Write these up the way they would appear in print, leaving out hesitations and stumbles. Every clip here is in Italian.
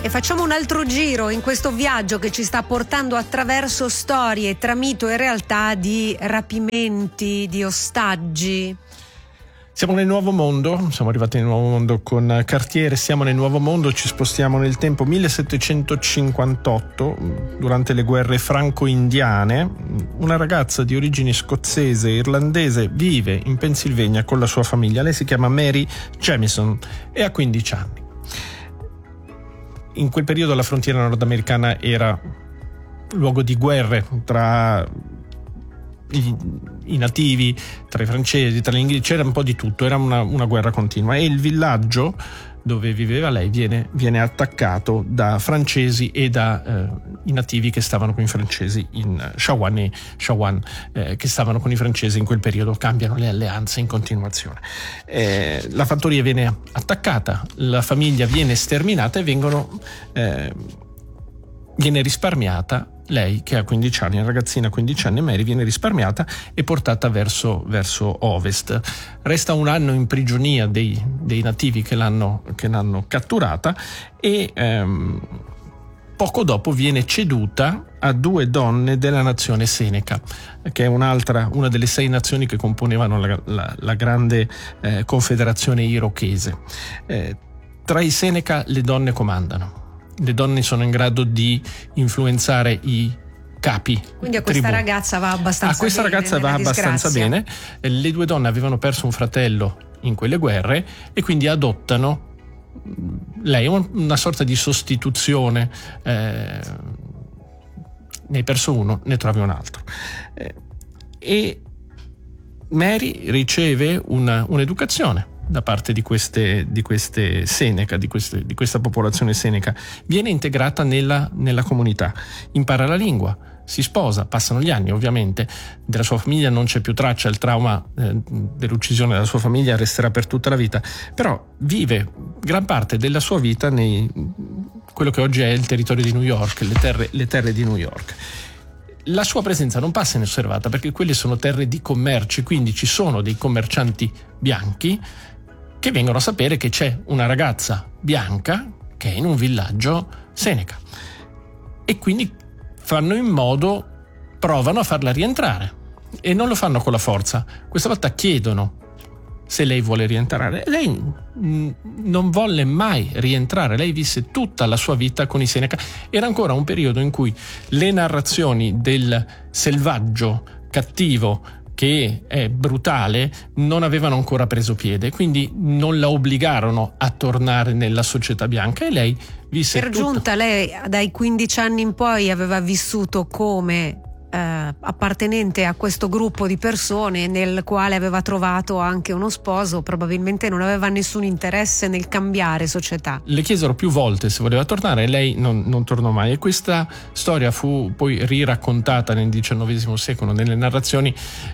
E facciamo un altro giro in questo viaggio che ci sta portando attraverso storie tra mito e realtà di rapimenti, di ostaggi. Siamo nel Nuovo Mondo, siamo arrivati nel Nuovo Mondo con Cartier, siamo nel Nuovo Mondo, ci spostiamo nel tempo 1758, durante le guerre franco-indiane. Una ragazza di origini scozzese e irlandese vive in Pennsylvania con la sua famiglia. Lei si chiama Mary Jamison e ha 15 anni. In quel periodo la frontiera nordamericana era luogo di guerre tra i nativi, tra i francesi, tra gli inglesi, c'era un po' di tutto, era una guerra continua, e il villaggio dove viveva lei viene attaccato da francesi e da i nativi che stavano con i francesi in Shawan che stavano con i francesi in quel periodo. Cambiano le alleanze in continuazione. La fattoria viene attaccata, la famiglia viene sterminata e viene risparmiata. Lei, che ha 15 anni, una ragazzina 15 anni, Mary, viene risparmiata e portata verso ovest. Resta un anno in prigionia dei nativi che l'hanno catturata e poco dopo viene ceduta a 2 donne della nazione Seneca, che è una delle 6 nazioni che componevano la grande confederazione irochese. Tra i Seneca le donne comandano. Le donne sono in grado di influenzare i capi. Quindi a questa ragazza va abbastanza bene. Le 2 donne avevano perso un fratello in quelle guerre e quindi adottano lei, una sorta di sostituzione. Ne hai perso uno, ne trovi un altro. E Mary riceve un'educazione da parte di queste Seneca, di questa popolazione Seneca. Viene integrata nella comunità, impara la lingua, si sposa, passano gli anni, ovviamente della sua famiglia non c'è più traccia, il trauma dell'uccisione della sua famiglia resterà per tutta la vita, però vive gran parte della sua vita quello che oggi è il territorio di New York, le terre di New York. La sua presenza non passa inosservata perché quelle sono terre di commerci, quindi ci sono dei commercianti bianchi che vengono a sapere che c'è una ragazza bianca che è in un villaggio Seneca, e quindi provano a farla rientrare, e non lo fanno con la forza. Questa volta chiedono se lei vuole rientrare. Lei non volle mai rientrare, lei visse tutta la sua vita con i Seneca. Era ancora un periodo in cui le narrazioni del selvaggio cattivo che è brutale non avevano ancora preso piede, quindi non la obbligarono a tornare nella società bianca, e lei visse per giunta. Lei dai 15 anni in poi aveva vissuto come appartenente a questo gruppo di persone nel quale aveva trovato anche uno sposo. Probabilmente non aveva nessun interesse nel cambiare società. Le chiesero più volte se voleva tornare e lei non tornò mai, e questa storia fu poi riraccontata nel XIX secolo nelle narrazioni,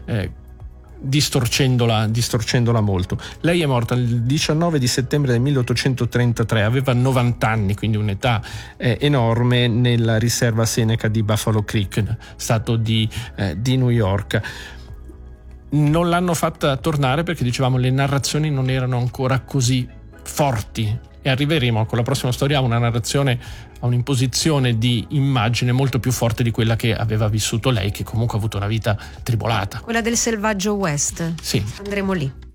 distorcendola molto. Lei è morta il 19 di settembre del 1833, aveva 90 anni, quindi un'età enorme, nella riserva Seneca di Buffalo Creek, stato di New York. Non l'hanno fatta tornare perché, dicevamo, le narrazioni non erano ancora così forti, e arriveremo con la prossima storia a una narrazione, a un'imposizione di immagine molto più forte di quella che aveva vissuto lei, che comunque ha avuto una vita tribolata. Quella del selvaggio West. Sì. Andremo lì.